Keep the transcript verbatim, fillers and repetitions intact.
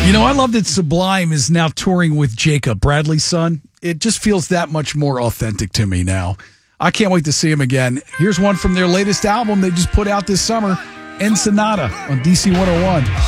You know, I love that Sublime is now touring with Jacob, Bradley's son. It just feels that much more authentic to me now. I can't wait to see him again. Here's one from their latest album they just put out this summer, Ensenada on D C one oh one.